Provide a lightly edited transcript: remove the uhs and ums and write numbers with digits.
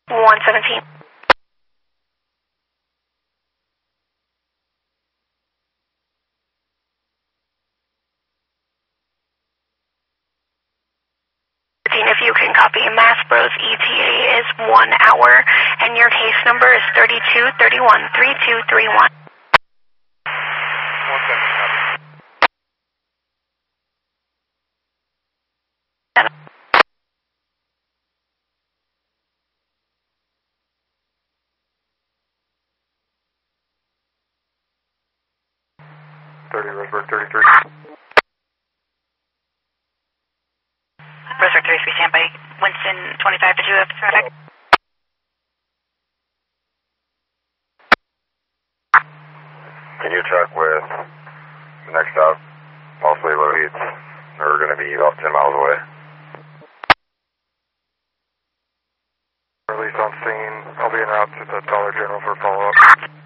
117. If you can copy, Mass Bros ETA is 1 hour, and your case number is 3231-3231. 30, Roseburg 33. Roseburg 33, standby. Winston 25 to 2 of traffic. Can you check with the next stop? Mostly low heats. They're going to be about 10 miles away. Release on scene. I'll be en route to the Dollar General for follow-up.